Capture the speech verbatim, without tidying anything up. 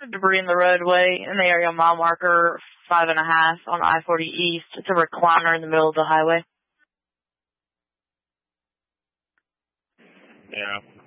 Debris in the roadway in the area mile marker five and a half on I forty East. It's a recliner in the middle of the highway. Yeah.